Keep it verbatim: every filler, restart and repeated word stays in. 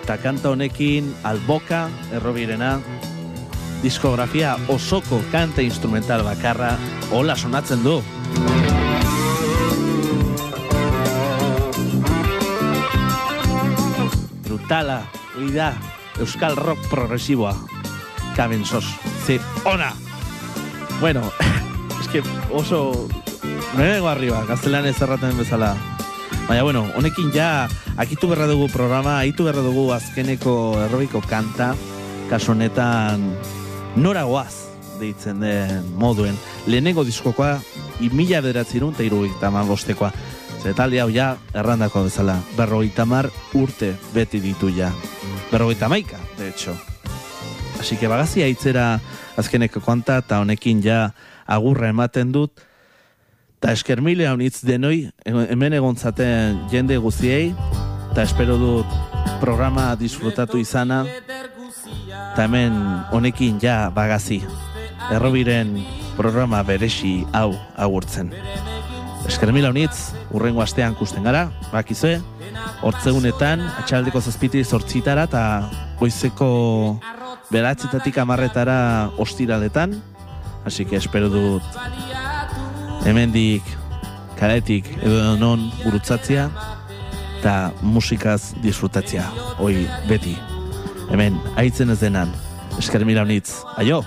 Eta kanta honekin Alboka, errobirena, diskografia osoko kanta instrumental bakarra hola sonatzen du. Brutala, hori da, euskal rock progresiboa. Kaben sos, ze ona! Bueno, eske oso... Nengo arriba, gaztelanez erraten bezala. Baina, bueno, honekin ja, akitu berra dugu programa, akitu berra dugu azkeneko errobiko kanta, kaso honetan nora goaz, deitzen den moduen. Lehenengo diskokoa, mila bederatzerun eta hirurogeita hamabostekoa. Zetaldi hau ja, errandako bezala, berrogeita hamar urte beti ditu ja. Berrogeita hamaika, de hecho. Así que bagazia hitzera azkeneko kanta, eta honekin ja agurra ematen dut, eta esker mile haunitz denoi, hemen egontzaten jende guziei, eta espero dut programa disfrutatu izana, eta hemen honekin ja bagazi, errobiren programa beresi hau agurtzen. Esker mile haunitz, urrengo astean kusten gara, bakizue, hortzegunetan, atxaldeko zazpiti zortzitara, eta goizeko beratzetatik amarretara ostiraletan, así que espero dut hemendik, kaletik edo non gurutzatzea eta musikaz disfrutatzea, hoi beti. Hemen, haitzen ez denan, esker mila honitz, aio!